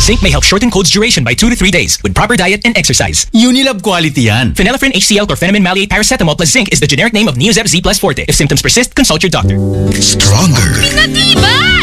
Zinc may help shorten cold's duration by 2 to 3 days with proper diet and exercise. Unilab quality yan. Phenylephrine HCl chlorpheniramine maleate paracetamol plus zinc is the generic name of Neozeb Z plus Forte. If symptoms persist, consult your doctor. Stronger. Pinatibay!